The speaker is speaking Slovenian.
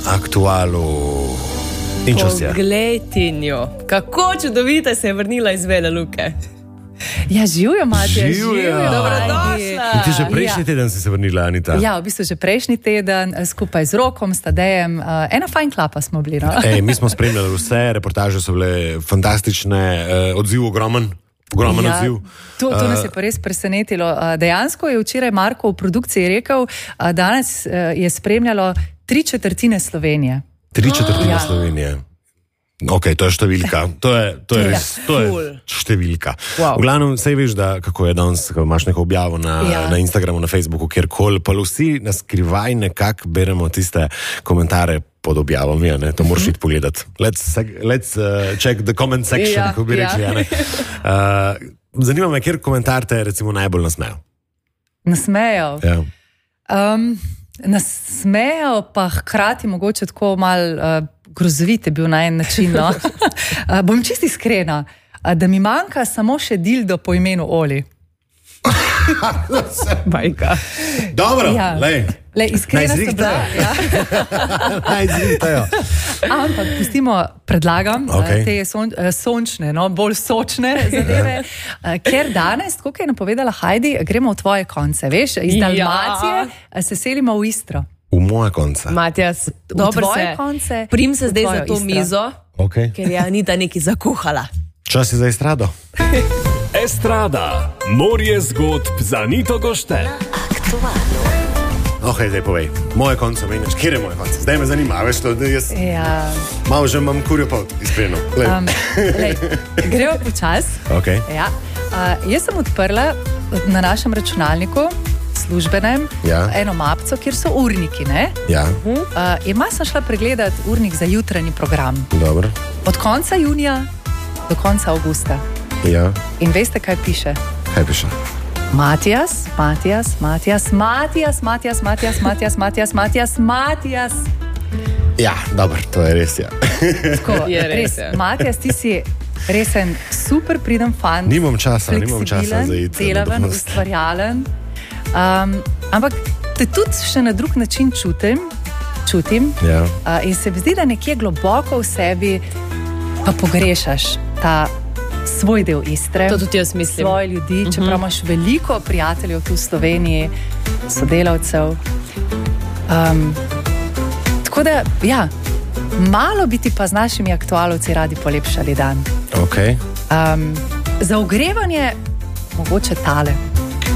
aktualu. In čas je. Pogledajte, kako čudovita se je vrnila iz Vele Luke. Ja, živijo, Matija, Živijo. Dobrodošla. In ti že prejšnji teden si se vrnila, Anita? Ja, v bistvu že prejšnji teden, skupaj z Rokom, s Tadejem, ena fajn klapa smo bili. No? Mi smo spremljali vse, reportaže so bile fantastične, odziv ogromen odziv. To nas je pa res presenetilo. Dejansko je včeraj Marko v produkciji rekel, danes je spremljalo 3/4 Slovenije. 3/4 Slovenije. Ok, to je številka. To je res, to je številka. Wow. V glavnem, sej veš, da kako je danes, ko imaš neko objavo na Instagramu, na Facebooku, kjerkoli, pa vsi na skrivaj nekako beremo tiste komentarje pod objavami, ne? To moraš iti pogledati. Let's check the comment section, ko bi rekli. Zanima me, kjer komentar te recimo najbolj nasmejo. Nasmejo? Ja. Nasmejo, pa hkrati mogoče tako malo grozovit je bil na en način. No? Bom čisto iskrena, da mi manjka samo še dildo po imenu Oli. Bajka. Dobro, lej, iskrena so bila. Najzvitajo. Ampak pustimo, predlagam, te sončne, no, bolj sočne zadeve, ker danes, tako je napovedala Heidi, gremo v tvoje konce, veš, iz Dalmacije se selimo v Istro. V moje konce. Matjas, dobro se. Prim se zdaj za to mizo, ker je Anita nekaj zakuhala. Čas je za estrado. Estrada, morje zgodb za Anito Gošte. Zdaj povej, moje konce meniš, kjer je moje konce? Zdaj me zanima, veš to, da jaz malo že imam kurjo pot, iskreno. Gremo počas. Jaz sem odprla na našem računalniku službenem eno mapco, kjer so urniki, ne? In malo sem šla pregledati urnik za jutranji program. Dobro. Od konca junija do konca avgusta. In veste, kaj piše? Kaj piše? Matjas. Ja, dobro, to je res, ja. Tako, res. Matjas, ti si resen super priden fant. Nimam časa za iti. Delaven, ustvarjalen. Ampak te tudi še na drug način čutim. In se mi zdi, da nekje globoko v sebi pa pogrešaš ta svoj del Istre, to tudi jaz mislim. Svoje ljudi, čeprav imaš veliko prijateljev tu v Sloveniji, sodelavcev. Tako da, malo bi ti pa z našimi aktualovci radi polepšali dan. Za ogrevanje mogoče tale.